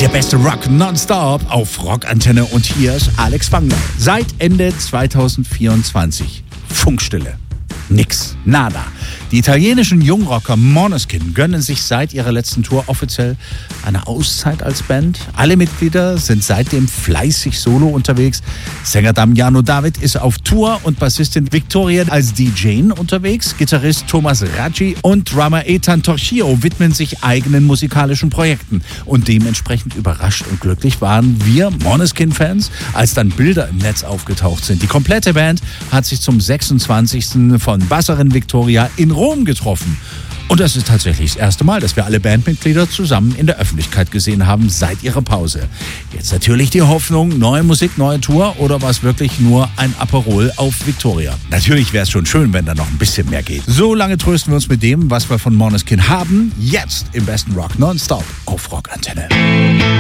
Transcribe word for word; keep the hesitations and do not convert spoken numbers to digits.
Der beste Rock nonstop auf Rockantenne und hier ist Alex Wangler. Seit Ende zwanzig vierundzwanzig Funkstille. Nix. Nada. Die italienischen Jungrocker Måneskin gönnen sich seit ihrer letzten Tour offiziell eine Auszeit als Band. Alle Mitglieder sind seitdem fleißig solo unterwegs. Sänger Damiano David ist auf Tour und Bassistin Victoria als D J unterwegs. Gitarrist Thomas Raggi und Drummer Ethan Torchio widmen sich eigenen musikalischen Projekten. Und dementsprechend überrascht und glücklich waren wir Måneskin-Fans, als dann Bilder im Netz aufgetaucht sind. Die komplette Band hat sich zum sechsundzwanzigsten von Basserin Victoria in Rom getroffen. Und das ist tatsächlich das erste Mal, dass wir alle Bandmitglieder zusammen in der Öffentlichkeit gesehen haben seit ihrer Pause. Jetzt natürlich die Hoffnung, neue Musik, neue Tour oder war es wirklich nur ein Aperol auf Victoria? Natürlich wäre es schon schön, wenn da noch ein bisschen mehr geht. So lange trösten wir uns mit dem, was wir von Måneskin haben. Jetzt im besten Rock nonstop auf Rockantenne.